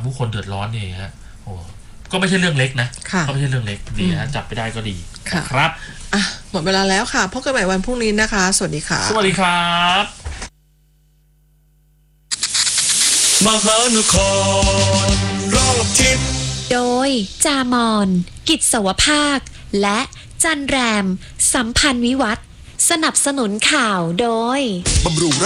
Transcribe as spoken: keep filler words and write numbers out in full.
ผู้คนเดือดร้อนนี่ฮะโอ้ก็ไม่ใช่เรื่องเล็กนะก็ไม่ใช่เรื่องเล็กดีนะจับไปได้ก็ดีครับอ่ะหมดเวลาแล้วค่ะพบกันใหม่วันพรุ่งนี้นะคะสวัสดีค่ะสวัสดีครับมหานครรอบทิศโดยจามอนกิจสวภาคและจันแรมสัมพันธ์วิวัฒน์สนับสนุนข่าวโดยบำรุง